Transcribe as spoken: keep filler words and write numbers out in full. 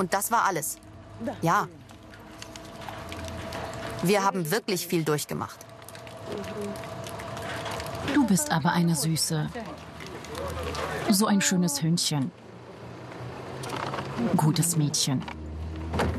Und das war alles. Ja. Wir haben wirklich viel durchgemacht. Du bist aber eine Süße. So ein schönes Hündchen. Gutes Mädchen.